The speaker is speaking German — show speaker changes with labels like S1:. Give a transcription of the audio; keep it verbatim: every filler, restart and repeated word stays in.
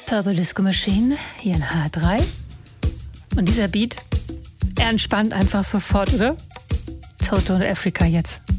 S1: Purple Disco Machine, hier in H drei. Und dieser Beat, er entspannt einfach sofort, oder? Toto und Africa jetzt.